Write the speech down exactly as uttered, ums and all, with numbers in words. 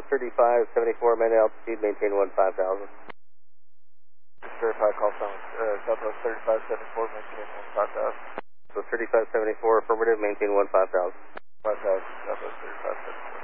Southwest thirty-five seventy-four, main altitude, maintain one five thousand. Verify call sign, uh, Southwest thirty-five seventy-four, maintain one five thousand. So thirty-five seventy-four, affirmative, maintain one five thousand. five thousand, Southwest thirty-five seventy-four.